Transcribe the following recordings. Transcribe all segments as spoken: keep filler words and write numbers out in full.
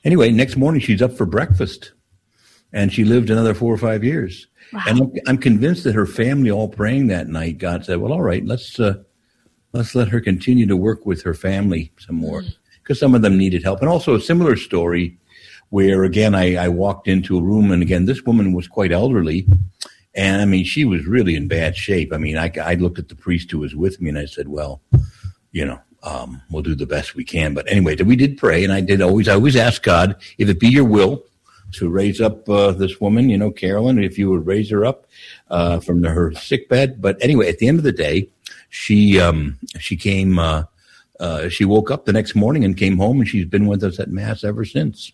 anyway, next morning she's up for breakfast, and she lived another four or five years. Wow. And I'm, I'm convinced that her family, all praying that night, God said, well, all right, let's uh, let's let her continue to work with her family some more, because some of them needed help. And also a similar story where, again, I, I walked into a room, and again, this woman was quite elderly, and I mean, she was really in bad shape. I mean, I, I looked at the priest who was with me, and I said, well, you know, um, we'll do the best we can. But anyway, we did pray, and I did always, I always ask God, if it be your will, to raise up uh, this woman, you know, Carolyn, if you would raise her up uh, from the, her sick bed. But anyway, at the end of the day, she um, she came, uh, uh, she woke up the next morning and came home, and she's been with us at Mass ever since.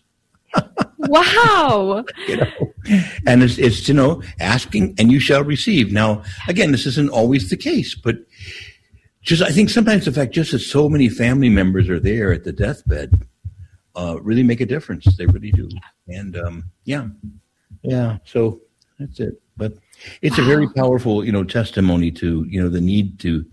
Wow. You know, and it's, it's, you know, asking and you shall receive. Now, again, this isn't always the case, but just, I think sometimes the fact just that so many family members are there at the deathbed uh, really make a difference. They really do. And, um, yeah, yeah. So that's it. But it's wow. a very powerful, you know, testimony to, you know, the need to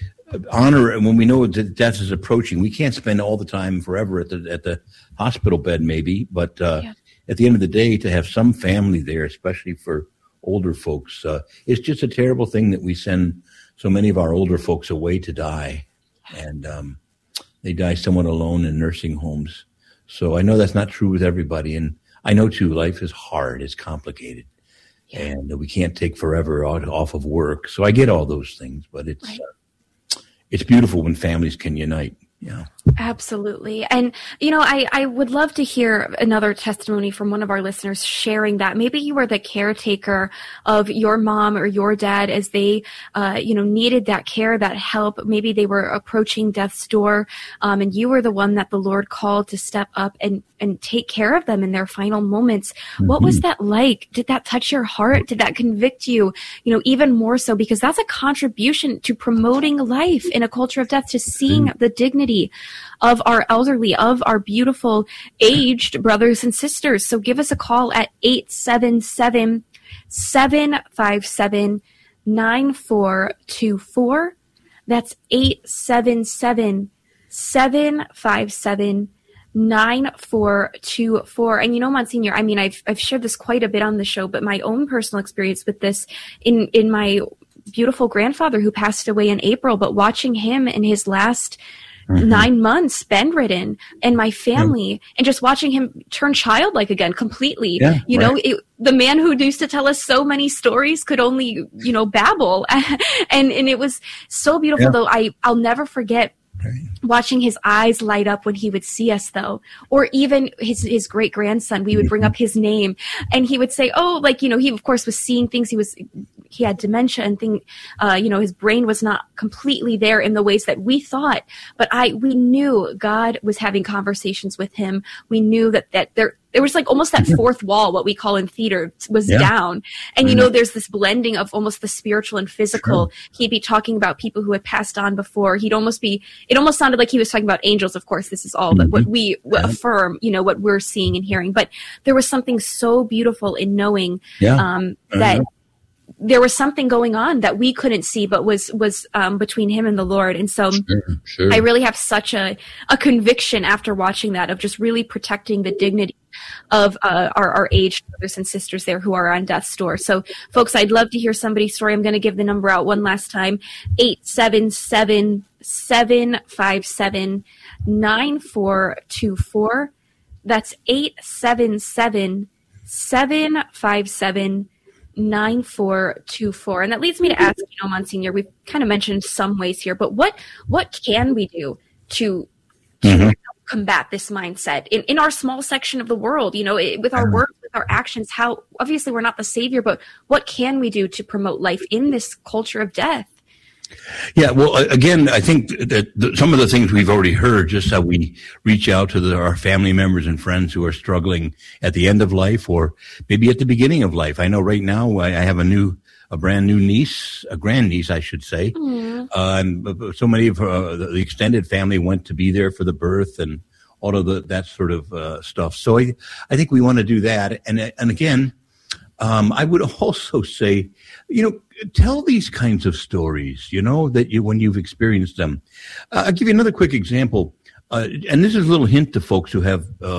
honor. And when we know that death is approaching, we can't spend all the time forever at the, at the hospital bed, maybe, but, uh, yeah. at the end of the day, to have some family there, especially for older folks, uh, it's just a terrible thing that we send so many of our older folks away to die. And, um, they die somewhat alone in nursing homes. So I know that's not true with everybody. And I know, too, life is hard. It's complicated. Yeah. And we can't take forever out, off of work. So I get all those things. But it's right. uh, it's beautiful when families can unite. Yeah. Absolutely. And, you know, I, I would love to hear another testimony from one of our listeners sharing that. Maybe you were the caretaker of your mom or your dad as they, uh, you know, needed that care, that help. Maybe they were approaching death's door, um, and you were the one that the Lord called to step up and, and take care of them in their final moments. Mm-hmm. What was that like? Did that touch your heart? Did that convict you, you know, even more so? Because that's a contribution to promoting life in a culture of death, to seeing mm-hmm. the dignity of our elderly, of our beautiful aged brothers and sisters. So give us a call at eight seven seven, seven five seven, nine four two four. That's eight seven seven, seven five seven, nine four two four. And you know, Monsignor, I mean, I've I've shared this quite a bit on the show, but my own personal experience with this in in my beautiful grandfather who passed away in April, but watching him in his last Mm-hmm. nine months bedridden, and my family, yeah. and just watching him turn childlike again completely. Yeah, you right. know, it, the man who used to tell us so many stories could only, you know, babble. and and it was so beautiful, yeah. though. I, I'll never forget right. watching his eyes light up when he would see us, though. Or even his, his great-grandson, we would bring up his name, and he would say, oh, like, you know, he, of course, was seeing things. He was... He had dementia and thing, uh, you know, his brain was not completely there in the ways that we thought. But I, we knew God was having conversations with him. We knew that, that there, there was like almost that fourth wall, what we call in theater, was yeah. down. And, you know, there's this blending of almost the spiritual and physical. Sure. He'd be talking about people who had passed on before. He'd almost be, it almost sounded like he was talking about angels. Of course, this is all mm-hmm. what we yeah. affirm, you know, what we're seeing and hearing. But there was something so beautiful in knowing yeah. um, that uh-huh. there was something going on that we couldn't see, but was, was, um, between him and the Lord. And so sure, sure. I really have such a, a conviction after watching that of just really protecting the dignity of, uh, our, our aged brothers and sisters there who are on death's door. So folks, I'd love to hear somebody's story. I'm going to give the number out one last time, eight seven seven, seven five seven, nine four two four. That's eight seven seven, seven five seven, nine four two four. And that leads me to ask, you know, Monsignor, we've kind of mentioned some ways here, but what what can we do to, to mm-hmm. combat this mindset in, in our small section of the world, you know, it, with our work, with our actions? How, obviously we're not the savior, but what can we do to promote life in this culture of death? Yeah, well, again, I think that the, some of the things we've already heard, just how we reach out to the, our family members and friends who are struggling at the end of life or maybe at the beginning of life. I know right now I, I have a new, a brand new niece, a grandniece, I should say. Mm. Uh, and so many of her, uh, the extended family went to be there for the birth and all of the, that sort of uh, stuff. So I, I think we want to do that. And, and again, Um, I would also say, you know, tell these kinds of stories, you know, that you, when you've experienced them. Uh, I'll give you another quick example. Uh, and this is a little hint to folks who have, uh,